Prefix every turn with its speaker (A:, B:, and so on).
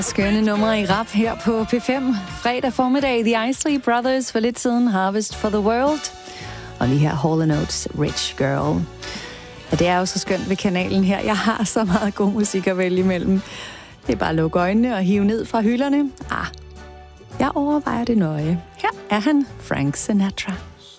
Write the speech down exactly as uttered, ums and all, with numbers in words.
A: Skønne numre i rap her på P fem. Fredag formiddag, The Isley Brothers for lidt siden, Harvest for the World. Og lige her, Hall and Oates, Rich Girl. Ja, det er jo så skønt ved kanalen her. Jeg har så meget god musik at vælge imellem. Det er bare at lukke øjnene og hive ned fra hylderne. Ah, jeg overvejer det nøje. Her er han, Frank Sinatra.